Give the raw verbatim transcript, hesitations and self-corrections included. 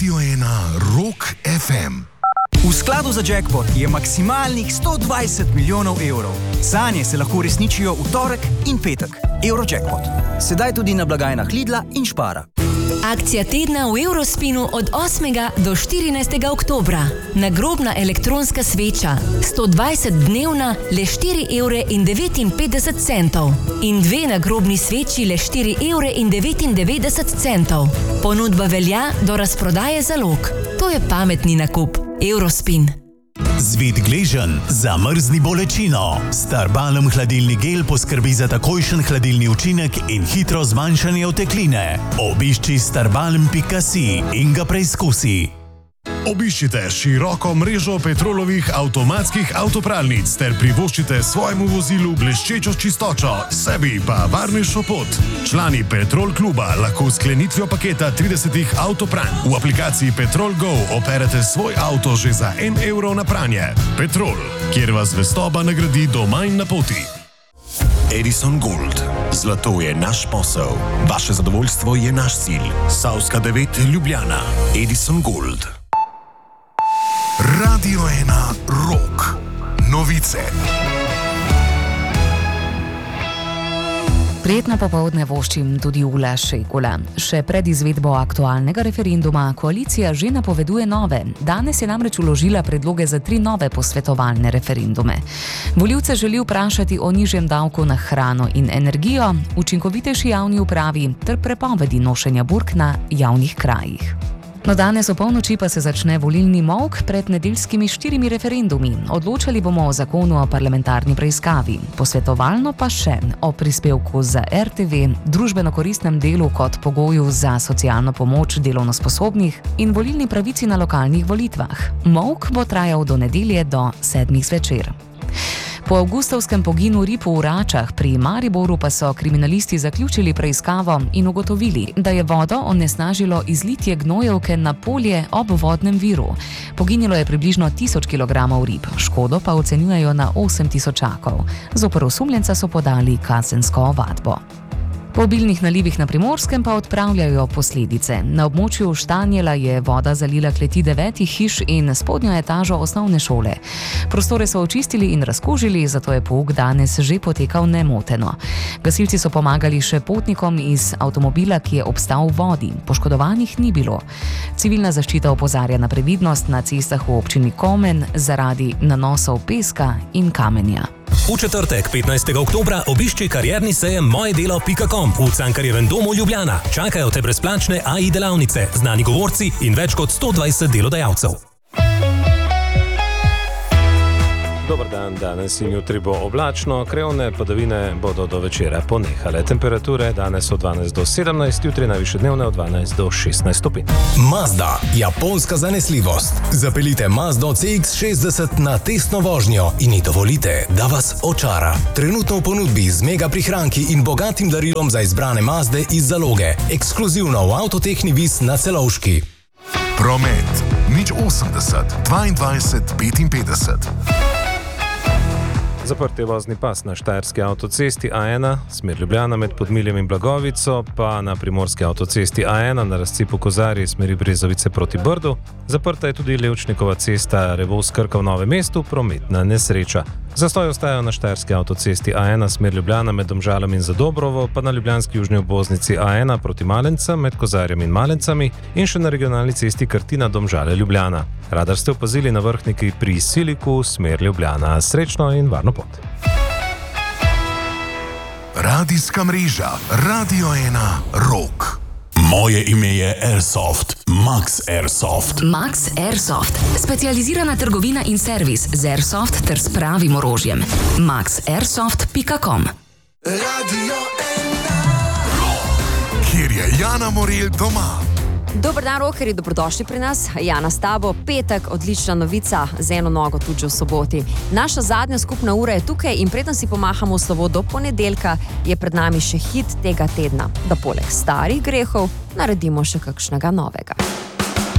Radio ena Rock ef em. V skladu za jackpot je maksimalnih sto dvajset milijonov evrov. Sanje se lahko resničijo v torek in petek. Eurojackpot. Sedaj tudi na blagajnah Lidla in Spara. Akcija tedna v Eurospinu od osmega do štirinajstega oktobra. Nagrobna elektronska sveča. sto dvajset dnevna, le štiri evre in devetinpetdeset centov. In dve nagrobni sveči, le štiri evre in devetindevetdeset centov. Ponudba velja do razprodaje zalog. To je pametni nakup. Eurospin. Zvit gleženj, zamrzni bolečino. Starbalm hladilni gel poskrbi za takojšen hladilni učinek in hitro zmanjšanje otekline. Obišči starbalm pika si in ga preizkusi. Obiščite široko mrežo Petrolovih avtomatskih avtopralnic ter privoščite svojemu vozilu bleščečo čistočo, sebi pa varnejšo pot. Člani Petrol kluba lahko s sklenitvijo paketa tridesetih avtopranj v aplikaciji Petrol Go operete svoj avto že za en evro na pranje. Petrol, kjer vas zvestoba nagradi doma in na poti. Edison Gold. Zlato je naš posel. Vaše zadovoljstvo je naš cilj. Savska devet Ljubljana. Edison Gold. Radio ena Rock. Novice. Prijetno popoldne voščim tudi Ula Šekula. Še pred izvedbo aktualnega referenduma koalicija že napoveduje nove. Danes je namreč vložila predloge za tri nove posvetovalne referendume. Volivce želi vprašati o nižjem davku na hrano in energijo, učinkovitejši javni upravi ter prepovedi nošenja burk na javnih krajih. No, danes o polnoči pa se začne volilni molk pred nedeljskimi štirimi referendumi. Odločali bomo o zakonu o parlamentarni preiskavi, posvetovalno pa še o prispevku za er te ve, družbeno koristnem delu kot pogoju za socialno pomoč delovno sposobnih in volilni pravici na lokalnih volitvah. Molk bo trajal do nedelje do sedmih zvečer. Po avgustovskem poginu rib v Račah pri Mariboru pa so kriminalisti zaključili preiskavo in ugotovili, da je vodo onesnažilo izlitje gnojevke na polje ob vodnem viru. Poginilo je približno tisoč kilogramov rib, škodo pa ocenjujejo na osem tisočakov. Zoper osumljenca so podali kazensko ovadbo. Po obilnih nalivih na Primorskem pa odpravljajo posledice. Na območju Štanjela je voda zalila kleti devetih hiš in spodnjo etažo osnovne šole. Prostore so očistili in razkužili, zato je pouk danes že potekal nemoteno. Gasilci so pomagali še potnikom iz avtomobila, ki je obstal v vodi. Poškodovanih ni bilo. Civilna zaščita opozarja na previdnost na cestah v občini Komen zaradi nanosov peska in kamenja. V četrtek, petnajstega oktobra, obišči karierni sejem moje delo pika com v Cankarjevem domu Ljubljana. Čakajo te brezplačne A I delavnice, znani govorci in več kot sto dvajset delodajalcev. Dobar dan, danes in jutri bo oblačno, krajevne padavine bodo do večera ponehale. Temperature danes od dvanajst do sedemnajst, jutri najvišje dnevne od dvanajst do šestnajst stopinj. Mazda, japonska zanesljivost. Zapeljite Mazdo C X šestdeset na testno vožnjo in ji dovolite, da vas očara. Trenutno v ponudbi z mega prihranki in bogatim darilom za izbrane Mazde iz zaloge. Ekskluzivno v Avtotehni Vis na Celovški. Promet. nič osemdeset, dvaindvajset, petinpetdeset. Zaprt je vozni pas na štajerski avtocesti A ena, smer Ljubljana med Podmiljem in Blagovico, pa na primorski avtocesti A ena na razcipu Kozarji smeri Brezovice proti Brdu. Zaprta je tudi Levčnikova cesta Revoz-Krka v Novem mestu, prometna nesreča. Zastoj ostajajo na štajerski avtocesti A ena smer Ljubljana med Domžalami in Zadobrovo, pa na ljubljanski južni obvoznici A ena proti Malencem med Kozarjem in Malencami in še na regionalni cesti Krtina Domžale Ljubljana. Radar ste opazili na vrhniki pri Siliku smer Ljubljana. Srečno in varno pot. Radijska mreža Radio ena Rock. Moje ime je Airsoft, Max Airsoft. Max Airsoft. Specializirana trgovina in servis z Airsoft ter s pravim orožjem. max airsoft pika com. Radio ena Rock, kjer je Jana Morel doma. Dober dan, rockerji, dobrodošli pri nas. Jana s tabo, petek, odlična novica, z eno nogo tudi v soboti. Naša zadnja skupna ura je tukaj in preden si pomahamo slovo do ponedeljka, je pred nami še hit tega tedna, da poleg starih grehov naredimo še kakšnega novega.